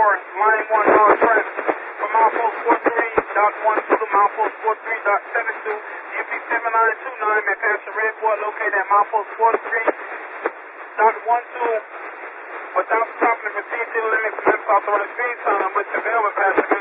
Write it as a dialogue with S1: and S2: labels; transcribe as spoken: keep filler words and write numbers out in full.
S1: four, line one, all traffic. From milepost four three dot one two to milepost four three dot seven two, M P seven nine two nine may pass the red board located at milepost four three dot one two without stopping and proceed to the limits of authorized speed time, which available passenger